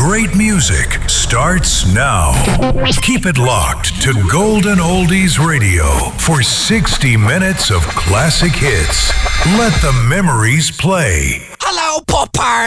great music starts now. Keep it locked to Golden Oldies Radio for 60 minutes of classic hits. Let the memories play. Hello, Popper.